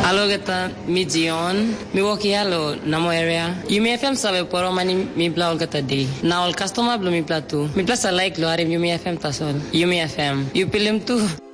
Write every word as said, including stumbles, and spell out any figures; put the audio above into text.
Hello, gata, mi Dion. Mi work here, hello, namo area. You may F M sabe poro mani mi bla ol gata day. Na ol customer blo mi platu. Mi plasa like lo are you may F M tasol. You may F M. You pilim tu.